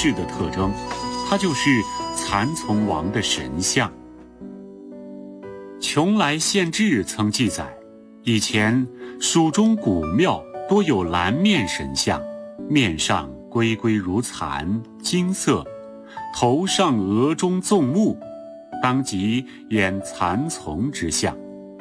氏的特征，它就是蚕丛王的神像。邛崃县志曾记载，以前蜀中古庙多有蓝面神像，面上龟龟如蚕，金色，头上额中纵目，当即演蚕丛之象。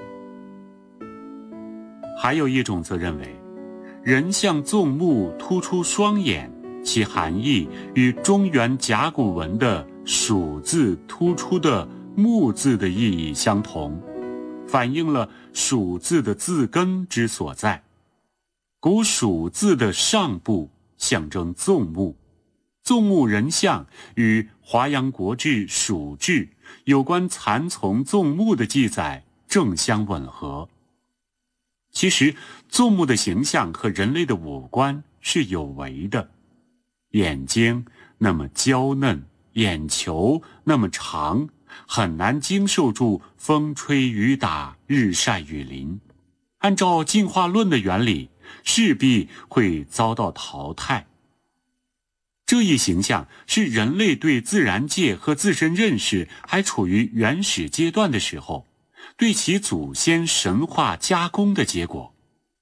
还有一种则认为，人像纵目突出双眼，其含义与中原甲骨文的蜀字突出的木字的意义相同，反映了蜀字的字根之所在。古蜀字的上部象征纵目，纵目人像与华阳国志·蜀志有关蚕丛纵目的记载正相吻合。其实纵目的形象和人类的五官是有违的，眼睛那么娇嫩，眼球那么长，很难经受住风吹雨打，日晒雨淋。按照进化论的原理，势必会遭到淘汰。这一形象是人类对自然界和自身认识还处于原始阶段的时候，对其祖先神话加工的结果。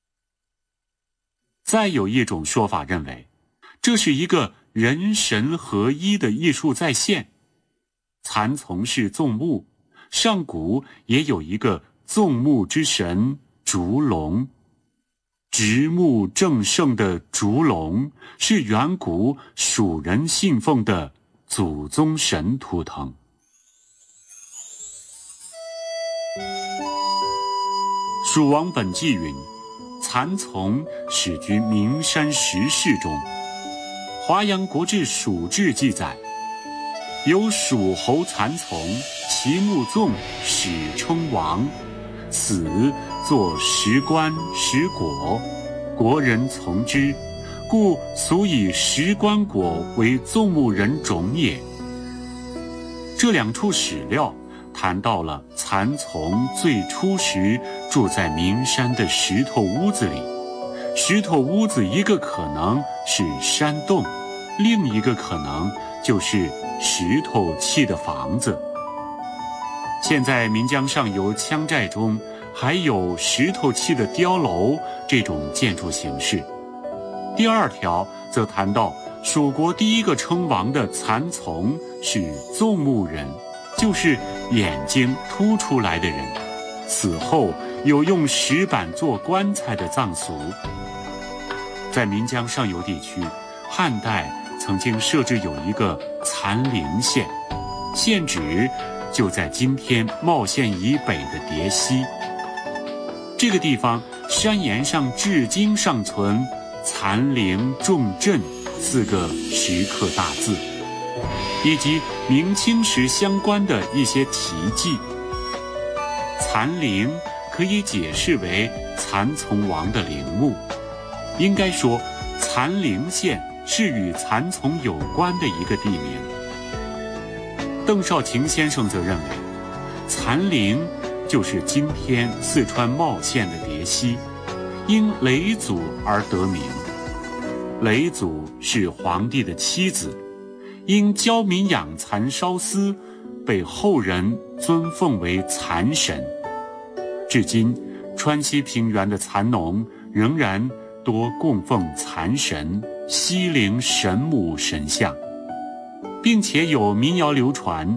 再有一种说法认为，这是一个人神合一的艺术再现。蚕丛式纵目，上古也有一个纵目之神烛龙。直目正盛的烛龙是远古蜀人信奉的祖宗神图腾。《蜀王本纪》云，蚕丛始居名山石室中。华阳国志·蜀志记载，有蜀侯蚕丛，其目纵，始称王，死作石棺石果，国人从之，故俗以石棺果为纵目人种也。这两处史料谈到了蚕丛最初时住在名山的石头屋子里，石头屋子一个可能是山洞，另一个可能就是石头砌的房子。现在岷江上游羌寨中还有石头砌的碉楼这种建筑形式。第二条则谈到蜀国第一个称王的蚕丛是纵目人，就是眼睛凸出来的人，死后有用石板做棺材的葬俗。在岷江上游地区，汉代曾经设置有一个蚕陵县，县址就在今天茂县以北的叠溪。这个地方山岩上至今尚存蚕陵重镇4个石刻大字，以及明清时相关的一些题记。蚕陵可以解释为蚕丛王的陵墓，应该说蚕陵县是与蚕丛有关的一个地名。邓少卿先生则认为，蚕陵就是今天四川茂县的叠溪，因嫘祖而得名。嫘祖是皇帝的妻子，因教民养蚕烧丝，被后人尊奉为蚕神。至今，川西平原的蚕农仍然多供奉蚕神、西陵神母神像，并且有民谣流传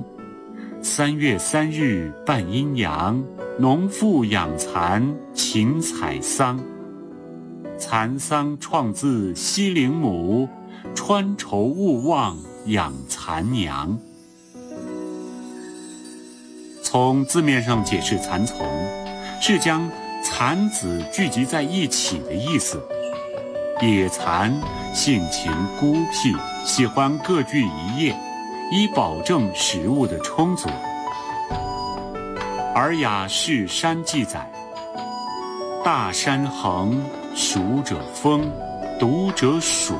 ：3月3日办阴阳，农妇养蚕勤采桑。蚕桑创自西陵母，川绸勿忘养蚕娘。从字面上解释，蚕丛是将蚕子聚集在一起的意思。野蚕性情孤僻，喜欢各居一业，以保证食物的充足。《尔雅释山》记载：大山横，蜀者风，独者蜀。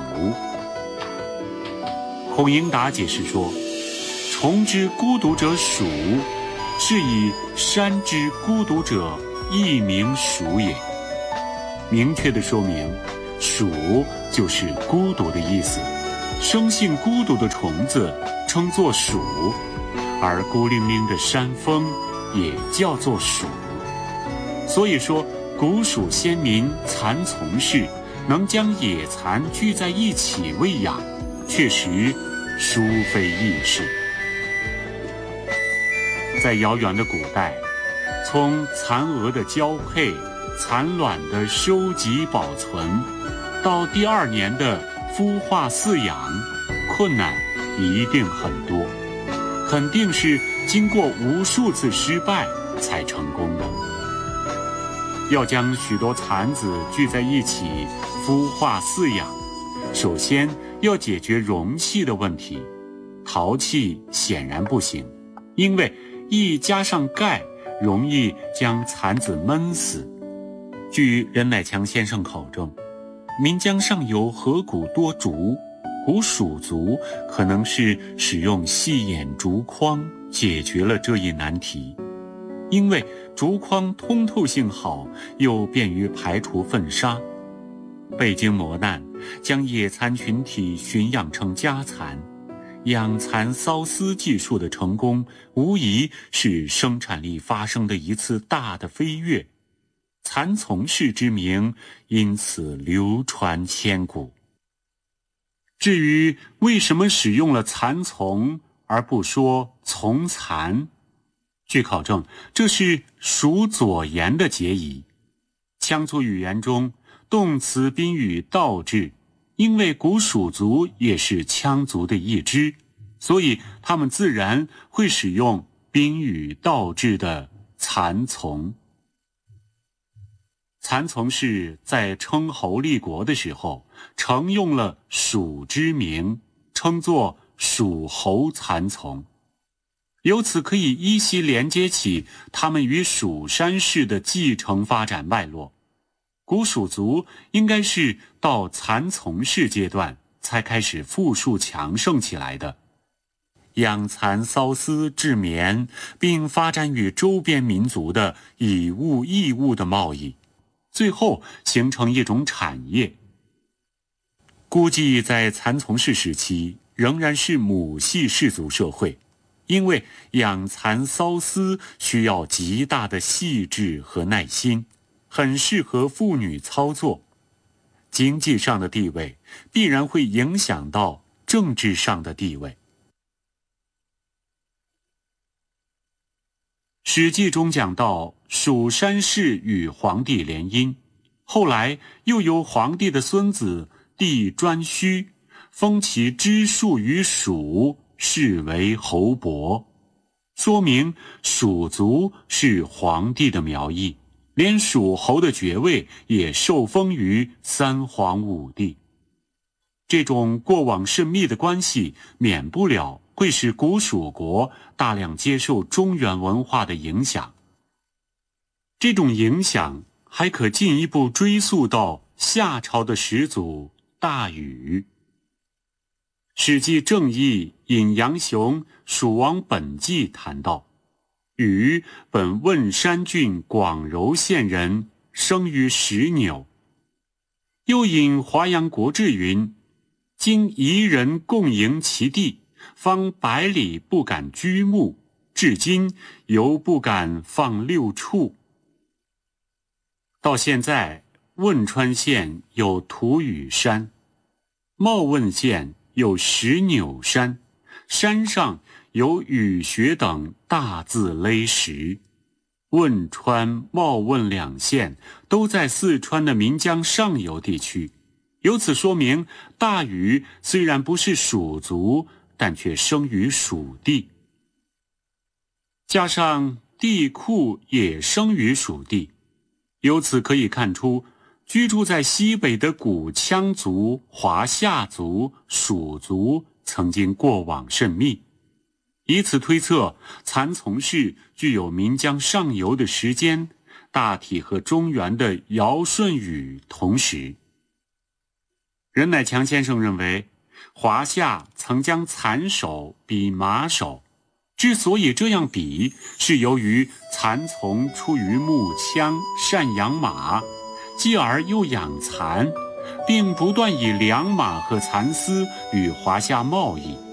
孔颖达解释说，虫之孤独者蜀，是以山之孤独者亦名蜀也。明确地说明，蜀就是孤独的意思， 生性孤独的虫子称作鼠，而孤零零的山峰也叫做鼠。所以说，古蜀先民蚕丛氏能将野蚕聚在一起喂养，确实殊非易事。在遥远的古代，从蚕蛾的交配、蚕卵的收集保存，到第2年的孵化饲养，困难一定很多，肯定是经过无数次失败才成功的。要将许多蚕子聚在一起孵化饲养，首先要解决容器的问题。陶器显然不行，因为一加上钙，容易将蚕子闷死。据任乃强先生考证，岷江上游河谷多竹，古蜀族可能是使用细眼竹筐解决了这一难题。因为竹筐通透性好，又便于排除粪沙，北京磨难将野蚕群体驯养成家蚕，养蚕缫丝技术的成功，无疑是生产力发生的一次大的飞跃，蚕丛氏之名因此流传千古。至于为什么使用了蚕丛而不说丛蚕，据考证，这是蜀左言的结疑。羌族语言中动词宾语倒置，因为古蜀族也是羌族的一支，所以他们自然会使用宾语倒置的蚕丛。蚕丛氏在称侯立国的时候，承用了蜀之名，称作蜀侯蚕丛。由此可以依稀连接起他们与蜀山氏的继承发展脉络。古蜀族应该是到蚕丛氏阶段才开始富庶强盛起来的，养蚕缫丝制棉，并发展与周边民族的以物易物的贸易，最后形成一种产业。估计在蚕丛氏时期仍然是母系氏族社会，因为养蚕缫丝需要极大的细致和耐心，很适合妇女操作。经济上的地位必然会影响到政治上的地位。史记中讲到蜀山氏与黄帝联姻，后来又由黄帝的孙子帝颛顼封其支庶于蜀，是为侯伯，说明蜀族是黄帝的苗裔，连蜀侯的爵位也受封于三皇五帝。这种过往甚密的关系，免不了会使古蜀国大量接受中原文化的影响。这种影响还可进一步追溯到夏朝的始祖大禹。史记正义引杨雄《蜀王本纪》谈到，禹本汶山郡广柔县人，生于石纽。又引华阳国志云，今夷人共营其地，方100里不敢居牧，至今犹不敢放6畜。到现在，汶川县有土语山，茂汶县有石纽山，山上有雨穴等大字勒石。汶川、茂汶2县都在四川的岷江上游地区，由此说明大禹虽然不是蜀族，但却生于蜀地。加上帝喾也生于蜀地，由此可以看出居住在西北的古羌族、华夏族、蜀族曾经过往甚密，以此推测，蚕丛氏具有岷江上游的时间，大体和中原的尧舜禹同时。任乃强先生认为，华夏曾将蚕首比马首，之所以这样比，是由于蚕丛出于木羌，善养马，继而又养蚕， 并不断以良马和蚕丝与华夏贸易。